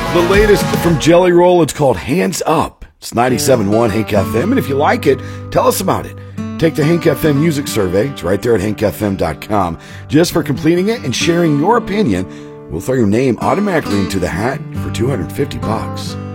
The latest from Jelly Roll, it's called Hands Up. It's 97.1 Hank FM, and if you like it, tell us about it. Take the Hank FM music survey. It's right there at hankfm.com. Just for completing it and sharing your opinion, we'll throw your name automatically into the hat for $250.